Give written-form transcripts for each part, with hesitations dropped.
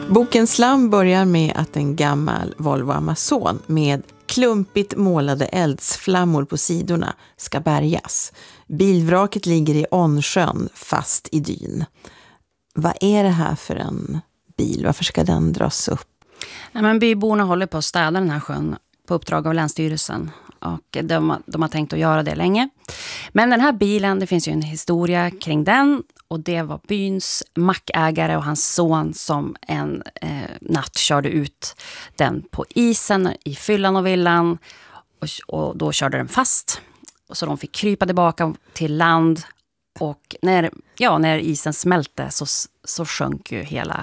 Boken Slam börjar med att en gammal Volvo Amazon med klumpigt målade eldsflammor på sidorna ska bärgas. Bilvraket ligger i Ånsjön fast i dyn. Vad är det här för en bil? Varför ska den dras upp? Ja, men byborna håller på att städa den här sjön på uppdrag av Länsstyrelsen. Och de har tänkt att göra det länge. Men den här bilen, det finns ju en historia kring den. Och det var byns mackägare och hans son som en natt körde ut den på isen i fyllan och villan. Och då körde den fast. Så de fick krypa tillbaka till land. Och när isen smälte så sjönk ju hela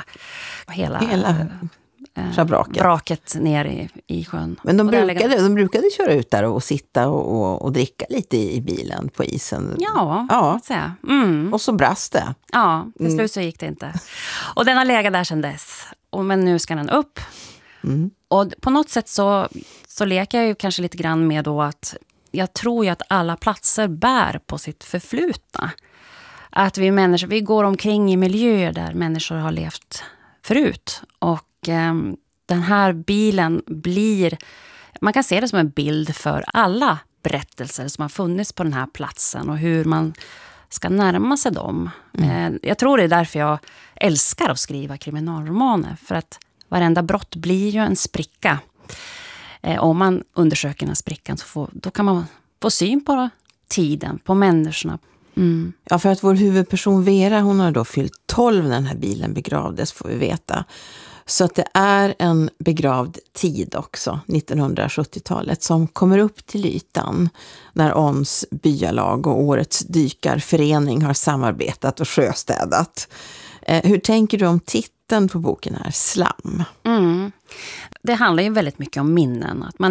vraket ner i sjön. Men de brukade köra ut där och sitta och dricka lite i bilen på isen. Ja. Säga. Och så brast det. Ja, till slut så gick det inte. Och den har legat där sedan dess. Men nu ska den upp. Och på något sätt så leker jag ju kanske lite grann med då att jag tror ju att alla platser bär på sitt förflutna. Att vi människor, vi går omkring i miljöer där människor har levt förut. Och den här bilen man kan se det som en bild för alla berättelser som har funnits på den här platsen och hur man ska närma sig dem. Jag tror det är därför jag älskar att skriva kriminalromaner, för att varenda brott blir ju en spricka. Om man undersöker den här sprickan då kan man få syn på tiden, på människorna. Ja, för att vår huvudperson Vera, hon har då fyllt 12 när den här bilen begravdes, får vi veta. Så att det är en begravd tid också, 1970-talet, som kommer upp till ytan när Åns byalag och årets dykarförening har samarbetat och sjöstädat. Hur tänker du om titeln på boken här, Slam? Det handlar ju väldigt mycket om minnen. Att man